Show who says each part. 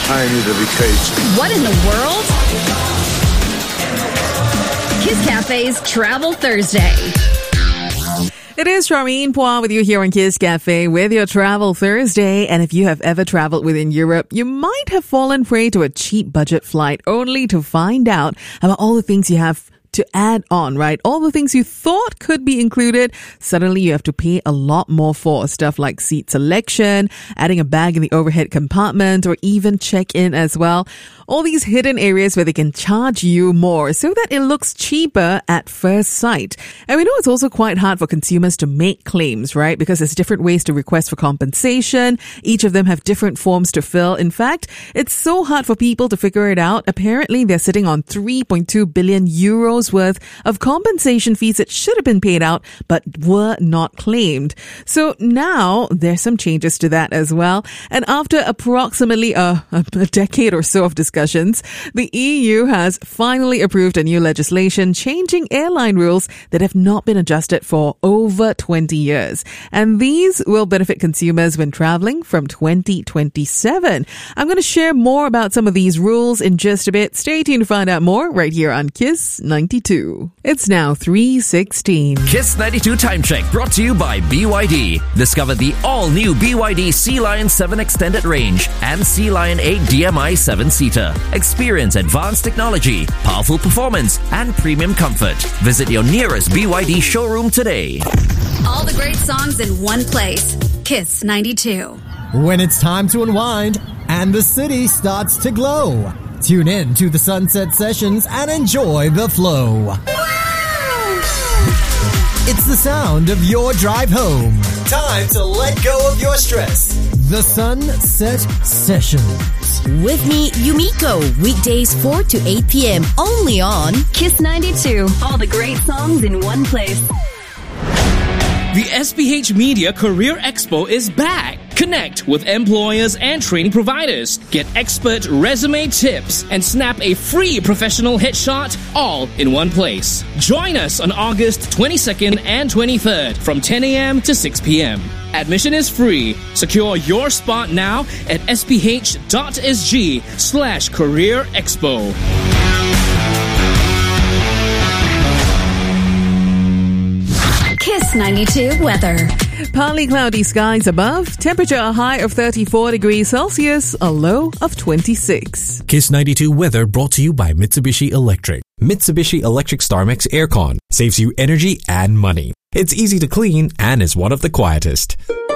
Speaker 1: I need to be caged.
Speaker 2: What in the world? Kiss Cafe's Travel Thursday.
Speaker 3: It is Charmaine Pua with you here on Kiss Cafe with your Travel Thursday. And if you have ever traveled within Europe, you might have fallen prey to a cheap budget flight only to find out about all the things you have to add on, right? All the things you thought could be included, suddenly you have to pay a lot more for. Stuff like seat selection, adding a bag in the overhead compartment, or even check-in as well. All these hidden areas where they can charge you more so that it looks cheaper at first sight. And we know it's also quite hard for consumers to make claims, right? Because there's different ways to request for compensation. Each of them have different forms to fill. In fact, it's so hard for people to figure it out. Apparently, they're sitting on 3.2 billion euros worth of compensation fees that should have been paid out but were not claimed. So now there's some changes to that as well. And after approximately a decade or so of discussions, the EU has finally approved a new legislation changing airline rules that have not been adjusted for over 20 years. And these will benefit consumers when traveling from 2027. I'm going to share more about some of these rules in just a bit. Stay tuned to find out more right here on Kiss 92. It's now 3:16.
Speaker 4: Kiss 92 Time Check brought to you by BYD. Discover the all-new BYD Sea Lion 7 Extended Range and Sea Lion 8 DMI 7-seater. Experience advanced technology, powerful performance, and premium comfort. Visit your nearest BYD showroom today.
Speaker 2: All the great songs in one place. Kiss 92.
Speaker 5: When it's time to unwind and the city starts to glow, tune in to the Sunset Sessions and enjoy the flow. It's the sound of your drive home. Time to let go of your stress. The Sunset Sessions.
Speaker 6: With me, Yumiko, weekdays 4 to 8 p.m. only on
Speaker 2: Kiss 92. All the great songs in one place.
Speaker 7: The SPH Media Career Expo is back. Connect with employers and training providers. Get expert resume tips and snap a free professional headshot all in one place. Join us on August 22nd and 23rd from 10 a.m. to 6 p.m. Admission is free. Secure your spot now at sph.sg/career expo.
Speaker 2: Kiss 92 weather.
Speaker 3: Partly cloudy skies above, temperature a high of 34 degrees Celsius, a low of 26.
Speaker 8: Kiss 92 weather brought to you by Mitsubishi Electric. Mitsubishi Electric StarMax Aircon saves you energy and money. It's easy to clean and is one of the quietest.